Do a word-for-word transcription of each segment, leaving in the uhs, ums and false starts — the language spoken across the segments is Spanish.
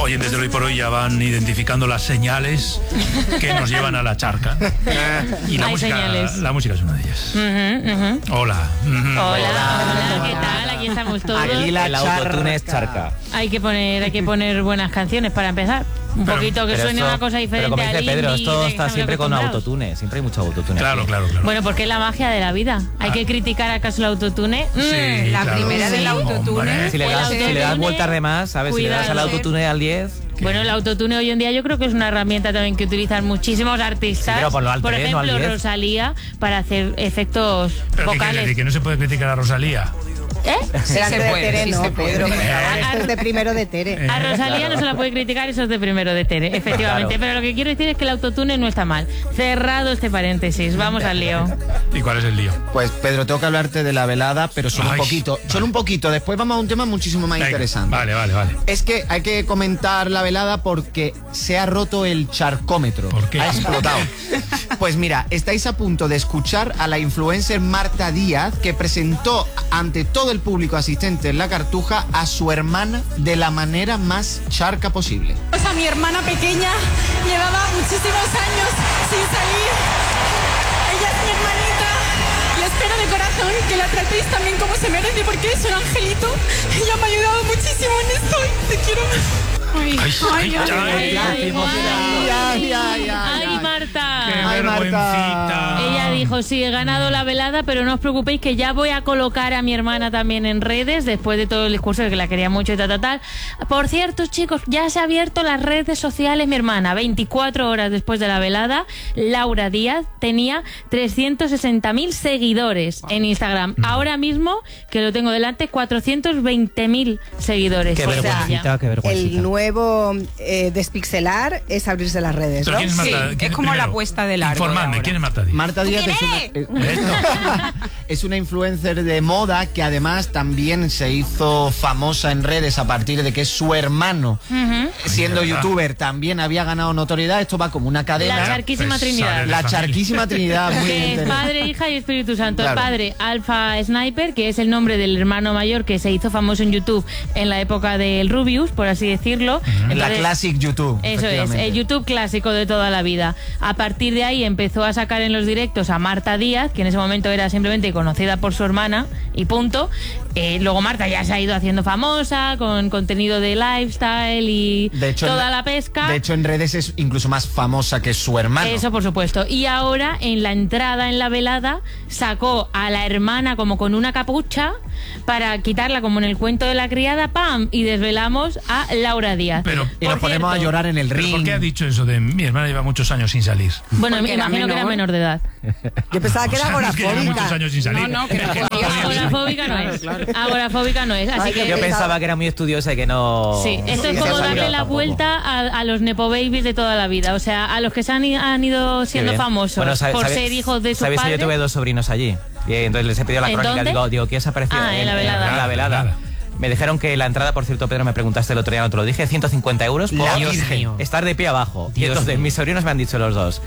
oyentes de Hoy por Hoy ya van identificando las señales que nos llevan a la charca. Y la Hay música, señales. la música es una de ellas. Uh-huh, uh-huh. Hola. Uh-huh. Hola, Hola. hola, ¿qué tal? Aquí estamos todos. Aquí la El autotune es charca. Hay que poner, hay que poner buenas canciones para empezar. Un Pero- poquito que Pero suene esto- una cosa diferente. Pero como dice al Pedro, indie esto de que está estamos siempre con acostumbrados. autotune. Siempre hay mucho autotune. Claro, aquí. claro, claro. Bueno, porque es la magia de la vida. Hay Ah. que criticar acaso el autotune. Mm. Sí, La claro. primera del Sí, autotune. hombre. Si le El das, si le das autotune, vueltas de más, ¿sabes? Si le das al cuidado. autotune al diez... Bueno, el autotune hoy en día yo creo que es una herramienta también que utilizan muchísimos artistas. Sí, pero ponlo al Por tres, no ejemplo, al diez. Rosalía para hacer efectos ¿Pero qué quiere vocales. decir? ¿Que no se puede criticar a Rosalía? ¿Eh? Sí Delante se de puede, Tere, sí no, se Pedro, puede. por favor, Eh. esto es de primero de Tere. A Rosalía no se la puede criticar, eso es de primero de Tere, efectivamente. Claro. Pero lo que quiero decir es que el autotune no está mal. Cerrado este paréntesis, vamos al lío. ¿Y cuál es el lío? Pues Pedro, tengo que hablarte de la velada, pero solo Ay, un poquito. vale. Solo un poquito. Después vamos a un tema muchísimo más Venga, interesante. Vale, vale, vale. Es que hay que comentar la velada porque se ha roto el charcómetro. ¿Por qué? Ha explotado. Pues mira, estáis a punto de escuchar a la influencer Marta Díaz, que presentó ante todo el público asistente en la Cartuja a su hermana de la manera más charca posible. Pues a mi hermana pequeña llevaba muchísimos años sin salir. Ella es mi hermanita y espero de corazón que la tratéis también como se merece porque es un angelito. Ella me ha ayudado muchísimo en esto y te quiero. Ay, Ay, ay, ay, ay, ay, ay, Ay, ay, ay, Ay, ay. Marta. ¡Qué Ay, Marta. vergüencita! Ella dijo, sí, he ganado la velada, pero no os preocupéis que ya voy a colocar a mi hermana también en redes, después de todo el discurso de que la quería mucho y tal, tal, tal. Por cierto, chicos, ya se ha abierto las redes sociales mi hermana. veinticuatro horas después de la velada, Laura Díaz tenía trescientos sesenta mil seguidores en Instagram. Ahora mismo, que lo tengo delante, cuatrocientos veinte mil seguidores. Qué O sea, vergüencita, qué El vergüencita. nuevo eh, despixelar es abrirse las redes, ¿Pero ¿no? quién es Marta? Sí, ¿Quién- es como la primero, puesta de largo de Informadme, ahora. ¿quién es Marta Díaz? Marta Díaz es una, Esto. es una influencer de moda que además también se hizo famosa en redes a partir de que su hermano, siendo Ay, youtuber, también había ganado notoriedad. Esto va como una cadena. La charquísima Pues Trinidad. sale de La familia. charquísima Trinidad. Muy Que es interesante. Padre, Hija y Espíritu Santo. Claro. El padre, Alpha Sniper, que es el nombre del hermano mayor que se hizo famoso en YouTube en la época del Rubius, por así decirlo. La Entonces, Classic YouTube. Eso es, efectivamente. el YouTube clásico de toda la vida. A partir de ahí empezó a sacar en los directos a Marta Díaz, que en ese momento era simplemente conocida por su hermana, y punto. Eh, luego Marta ya se ha ido haciendo famosa con contenido de lifestyle y De hecho, toda en- la pesca. De hecho, en redes es incluso más famosa que su hermano. Eso por supuesto. Y ahora en la entrada, en la velada, sacó a la hermana como con una capucha para quitarla como en el cuento de la criada, ¡pam! Y desvelamos a Laura Díaz. Pero- Y Por nos ponemos a cierto, llorar en el ¿Pero ring. por qué ha dicho eso de mi hermana lleva muchos años sin salir? Bueno, me Porque era imagino que era menor. menor de edad. Yo pensaba que era O sea, es que lleva muchos agorafóbica. años sin salir. No, no, que Es no que no podía podía salir. ser. Agorafóbica no es. Agorafóbica no es. Así Ay, que qué Yo pesado. pensaba que era muy estudiosa y que no... sí, esto Sí, es que como no darle sabía la tampoco. vuelta a, a los nepo babies de toda la vida. O sea, a los que se han, i- han ido siendo bien. famosos Bueno, sabe- por sabe- ser hijos de sus ¿Sabéis que padres. yo tuve dos sobrinos allí? Y entonces les he pedido la ¿En crónica. dónde? Digo, digo, ¿qué os ha parecido? Ah, en la velada. En la velada. Me dijeron que la entrada, por cierto, Pedro, me preguntaste el otro día, no te lo dije, ciento cincuenta euros por La Dios Virgen. mío. Estar de pie abajo. Y Dios entonces mío. mis sobrinos me han dicho los dos,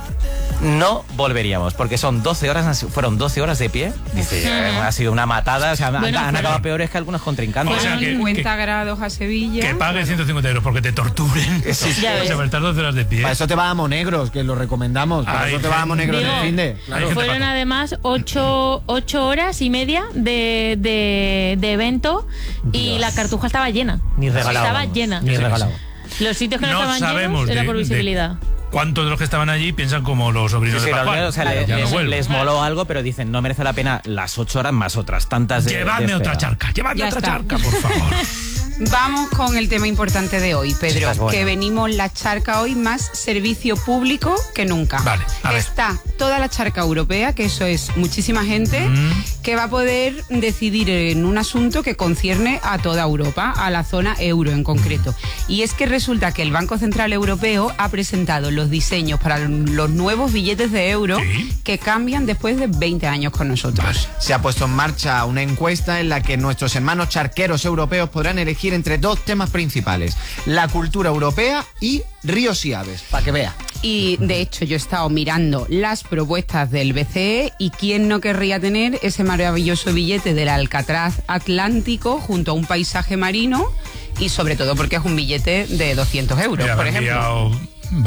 no volveríamos, porque son doce horas, fueron doce horas de pie. Dice, eh, ha sido una matada, o sea, han- Bueno, han fueron- acabado peores que algunos contrincantes. O sea, que- cincuenta grados a Sevilla. Que pague ciento cincuenta euros porque te torturen. Eso. Ya ves. O sea, para estar doce horas de pie. Para eso te vas a Monegros, que lo recomendamos. Para Ay, eso te vas a Monegros Digo, en el fin de. Hay Claro. gente Fueron pato. además ocho, ocho horas y media de, de, de evento y la Cartuja estaba llena. Ni regalado. Estaba vamos, llena. Ni Sí, regalado. Los sitios que no, No estaban sabemos llenos era de- por de- visibilidad. ¿Cuántos de los que estaban allí piensan como los sobrinos Sí, sí, de los Pascual? míos, o sea, Claro, les, ya no les- vuelvo. les moló algo, pero dicen, no merece la pena las ocho horas más otras tantas de Llevadme de otra espera. charca, llevadme Ya otra está. charca, por favor. Vamos con el tema importante de hoy, Pedro, Chicas, bueno. que venimos la charca hoy más servicio público que nunca. Vale, a ver. Está toda la charca europea, que eso es muchísima gente, Mm. que va a poder decidir en un asunto que concierne a toda Europa, a la zona euro en concreto. Y es que resulta que el Banco Central Europeo ha presentado los diseños para los nuevos billetes de euro Sí. que cambian después de veinte años con nosotros. Vale. Se ha puesto en marcha una encuesta en la que nuestros hermanos charqueros europeos podrán elegir entre dos temas principales: la cultura europea y ríos y aves, para que vea. Y de hecho yo he estado mirando las propuestas del B C E y quién no querría tener ese maravilloso billete del Alcatraz Atlántico junto a un paisaje marino y sobre todo porque es un billete de doscientos euros, Mira, por me ha ejemplo. enviado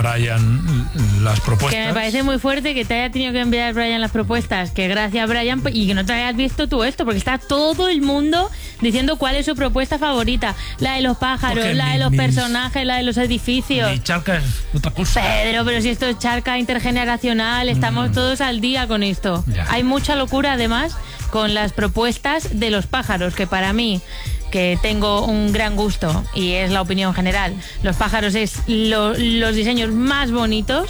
Brian las propuestas. Que me parece muy fuerte que te haya tenido que enviar Brian las propuestas, que gracias Brian, y que no te hayas visto tú esto, porque está todo el mundo diciendo cuál es su propuesta favorita. La de los pájaros, Porque la de mi- los mis- personajes, la de los edificios. Y Charca es otra cosa. Pedro, pero si esto es charca intergeneracional, estamos todos al día con esto. Ya. Hay mucha locura además con las propuestas de los pájaros, que para mí, que tengo un gran gusto y es la opinión general, los pájaros es lo- los diseños más bonitos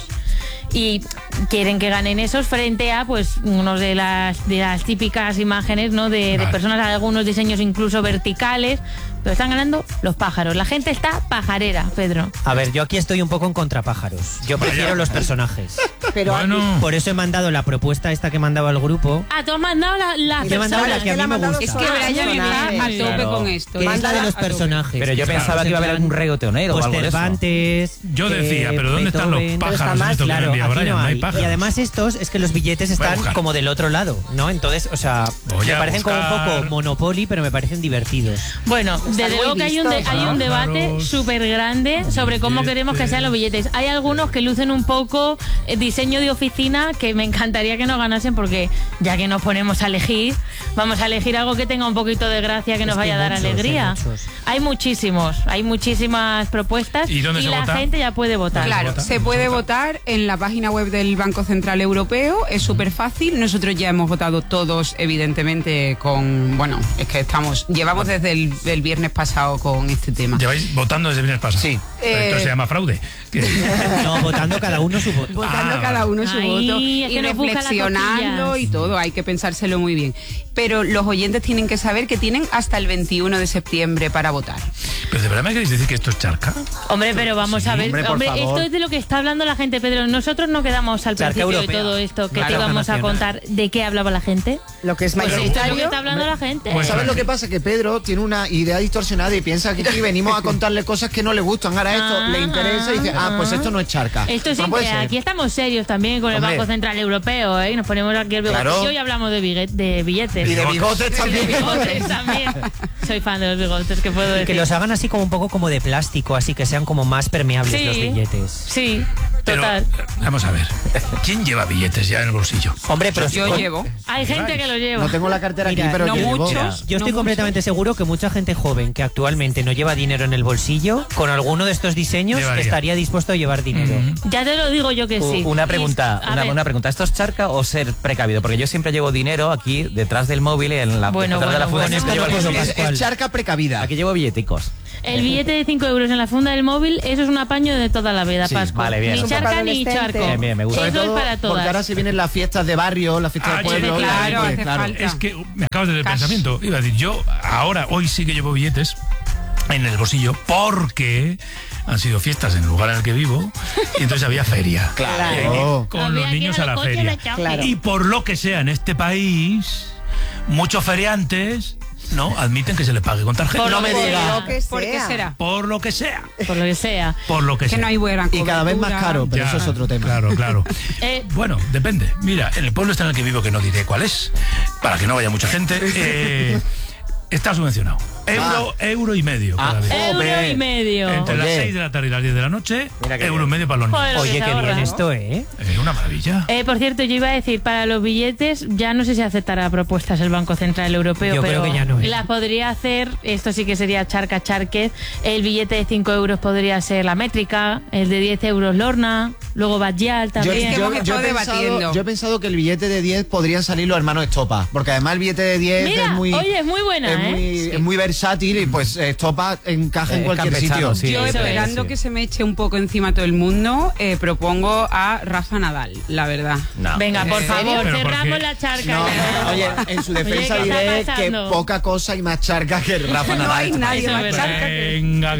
y quieren que ganen esos frente a pues unos de las de las típicas imágenes, ¿no? de, de Vale. personas, algunos diseños incluso verticales, pero están ganando los pájaros. La gente está pajarera, Pedro. A ver, yo aquí estoy un poco en contra pájaros. Yo prefiero los personajes. Pero Bueno, Por eso he mandado la propuesta esta que mandaba el grupo. Ah, tú has mandado la, la Te he mandado persona. la que a Él ha mí me mandado gusta. Es que Ah, Brian muy está bien. a tope Claro. con esto. Que es la Está de los a tope. personajes. Pero yo Claro, pensaba que iba a haber en algún plan, reggaetonero o Pues algo de eso. Cervantes. yo eh, decía, pero ¿dónde están los Beethoven. pájaros en más, esto que me Claro, envía aquí Brian? no No hay hay. pájaros. Y además estos es que los billetes Voy a están buscar. como del otro lado, ¿no? Entonces, o sea, Voy me a parecen como un buscar. poco Monopoly, pero me parecen divertidos. Bueno, desde muy luego que hay un, de- listos, hay un ¿no? debate Pájaros, súper grande sobre cómo billetes. queremos que sean los billetes. Hay algunos que lucen un poco eh, diseño de oficina, que me encantaría que no ganasen, porque ya que nos ponemos a elegir, vamos a elegir algo que tenga un poquito de gracia, que nos que vaya a dar muchos, hay alegría. muchos. Hay muchísimos, hay muchísimas propuestas ¿Y dónde se la vota? gente ya puede votar. ¿Dónde Claro, vota? se puede votar en la página web del Banco Central Europeo, es súper fácil. Nosotros ya hemos votado todos, evidentemente, con. Bueno, es que estamos. Llevamos desde el, el viernes pasado con este tema. ¿Lleváis votando desde el viernes pasado? Sí. Esto Eh, se llama fraude. Que- No, votando cada uno su voto. Votando Ah, cada uno su Ay, voto es y que nos busca las reflexionando costillas. y todo, hay que pensárselo muy bien. Pero los oyentes tienen que saber que tienen hasta el veintiuno de septiembre para votar. ¿Pero de verdad me queréis decir que esto es charca? Hombre, pero vamos Sí, a ver, hombre, por hombre, favor. esto es de lo que está hablando la gente, Pedro. Nosotros no quedamos al Charca principio europea. de todo esto, que Claro, te íbamos a nacional. contar de qué hablaba la gente. lo que es Pues esto es lo que mayoritario. está hablando la gente. Pues- ¿Sabes lo que pasa? Que Pedro tiene una idea distorsionada y piensa que aquí venimos a contarle cosas que no le gustan. Ahora esto Ah, le interesa y dice, ah, pues esto no es charca. Esto sí, no puede que ser. aquí estamos serios también con el Hombre. Banco Central Europeo, ¿eh? Nos ponemos aquí el bigote. Claro. Y hoy hablamos de, bigue- de billetes. Y de bigotes Y de también. bigotes también. Soy fan de los bigotes, que puedo decir. Que los hagan así como un poco como de plástico, así que sean como más permeables Sí. los billetes. Sí, Pero, total. vamos a ver. ¿Quién lleva billetes ya en el bolsillo? Hombre, pero Yo con- llevo. Hay gente que lo lleva. No tengo la cartera Mira, aquí, pero no yo llevo. muchos. Yo estoy No completamente seguro que mucha gente joven que actualmente no lleva dinero en el bolsillo, con alguno de estos diseños Llevaría. estaría dispuesto a llevar dinero. Ya te lo digo yo que sí. U- Una Y- pregunta, a una, ver, una pregunta. ¿Esto es charca o ser precavido? Porque yo siempre llevo dinero aquí detrás del móvil en la Bueno, detrás de la bueno, funda. bueno, siempre esto llevo no los puedo billetes. Es, Pascual. es charca precavida. Aquí llevo billeticos. El billete de cinco euros en la funda del móvil, eso es un apaño de toda la vida, Sí, Pascu. vale, bien. Ni Es un charca poco ni adolescente. charco. Bien, bien, me gusta. Sobre Eso es todo para porque ahora todas. se vienen las fiestas de barrio, las fiestas Ah, de pueblo. sí, y claro, ahí, pues, hace claro. falta. Es que me acabas de dar el Cash. pensamiento. Iba a decir, yo ahora, hoy sí que llevo billetes en el bolsillo porque han sido fiestas en el lugar en el que vivo y entonces había feria. Claro. Y hay que ir con Había los que ir niños a a la los coches feria. de choque. Claro. Y por lo que sea en este país, muchos feriantes no admiten que se les pague con tarjeta. Por No lo me que diga. sea, Lo que ¿Por qué sea. será? Por lo que sea. Por lo que sea. Por lo que Que sea. no hay buena Y cada vez más cobertura. caro, pero Ya, eso es otro tema. Claro, claro. Eh, Bueno, depende. Mira, en el pueblo está en el que vivo, que no diré cuál es, para que no vaya mucha gente, eh, está subvencionado. Euro, euro y medio cada Ah, vez. euro Joder. y medio. Entre las Oye. seis de la tarde y las diez de la noche, Mira qué euro bien. y medio para los niños. Joder, lo que Oye, se qué ahorra. bien esto, ¿eh? Es una maravilla. Eh, por cierto, yo iba a decir, para los billetes, ya no sé si aceptará propuestas el Banco Central Europeo, Yo pero creo que ya no, ¿eh? las podría hacer, esto sí que sería charca charquez, el billete de cinco euros podría ser la métrica, el de diez euros Lorna, luego Badial Yo, también. que hemos yo- yo estado he pensado, debatiendo. yo he pensado que el billete de diez podrían salir los hermanos Estopa, porque además el billete de diez Mira, es muy, oye, es muy buena, es ¿eh? muy, es muy versátil y pues Estopa encaja en Eh, cualquier campechano, sitio. sí. Yo, Eso es. esperando Sí. que se me eche un poco encima todo el mundo, eh, propongo a Rafa Nadal, la verdad. No. Venga, por ¿En serio? favor, ¿Pero por cerramos qué? la charca. No, ya. oye, en su defensa Oye, ¿qué está diré que pasando? poca cosa hay más charca que Rafa No Nadal. hay nadie Eso es más verdad. charca que... Venga,